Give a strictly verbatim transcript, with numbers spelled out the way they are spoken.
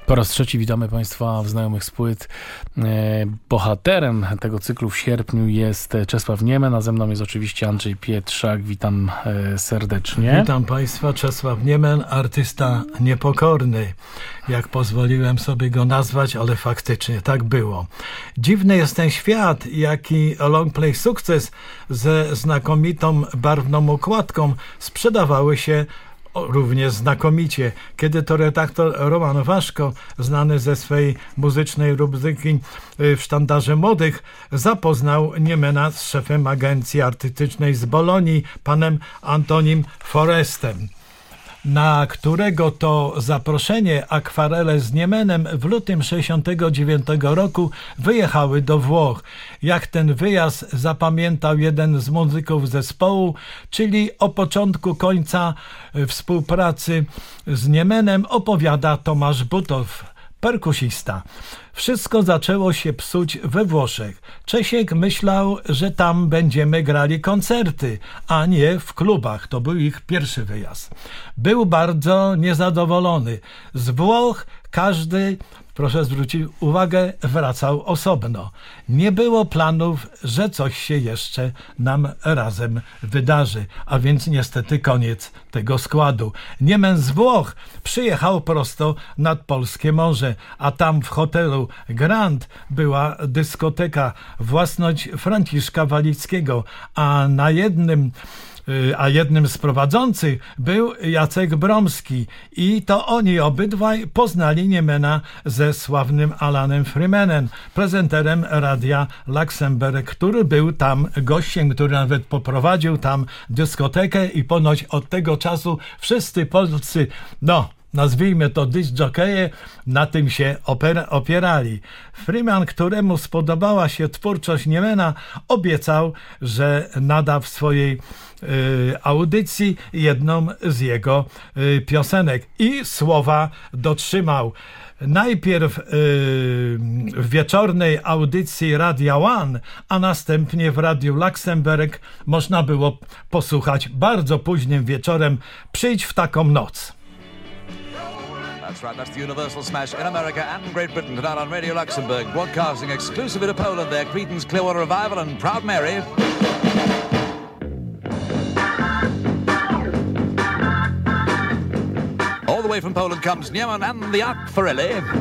Po raz trzeci witamy Państwa w Znajomych z płyt. Bohaterem tego cyklu w sierpniu jest Czesław Niemen, a ze mną jest oczywiście Andrzej Pietrzak. Witam serdecznie. Witam Państwa, Czesław Niemen, artysta niepokorny, jak pozwoliłem sobie go nazwać, ale faktycznie tak było. Dziwny jest ten świat, jaki Longplay Sukces ze znakomitą barwną okładką sprzedawały się również znakomicie, kiedy to redaktor Roman Waszko, znany ze swej muzycznej rubryki w Sztandarze Młodych, zapoznał Niemena z szefem agencji artystycznej z Bolonii, panem Antonim Forestem, na którego to zaproszenie akwarele z Niemenem w lutym sześćdziesiątego dziewiątego roku wyjechały do Włoch. Jak ten wyjazd zapamiętał jeden z muzyków zespołu, czyli o początku końca współpracy z Niemenem opowiada Tomasz Butow, perkusista. Wszystko zaczęło się psuć we Włoszech. Czesiek myślał, że tam będziemy grali koncerty, a nie w klubach. To był ich pierwszy wyjazd. Był bardzo niezadowolony. Z Włoch każdy, proszę zwrócić uwagę, wracał osobno. Nie było planów, że coś się jeszcze nam razem wydarzy, a więc niestety koniec tego składu. Niemen z Włoch przyjechał prosto nad polskie morze, a tam w hotelu Grand była dyskoteka, własność Franciszka Walickiego, a na jednym a jednym z prowadzących był Jacek Bromski i to oni obydwaj poznali Niemena ze sławnym Alanem Freemanem, prezenterem radia Luxemburg, który był tam gościem, który nawet poprowadził tam dyskotekę i ponoć od tego czasu wszyscy polscy, no nazwijmy to disc-jokeje, na tym się opierali. Freeman, któremu spodobała się twórczość Niemena, obiecał, że nada w swojej y, audycji jedną z jego y, piosenek i słowa dotrzymał. Najpierw y, w wieczornej audycji Radia One, a następnie w Radiu Luxemburg można było posłuchać bardzo późnym wieczorem Przyjdź w taką noc. That's right, that's the universal smash in America and Great Britain tonight on Radio Luxembourg, broadcasting exclusively to Poland there, Creedence Clearwater Revival and Proud Mary. All the way from Poland comes Niemen and the Akvarele.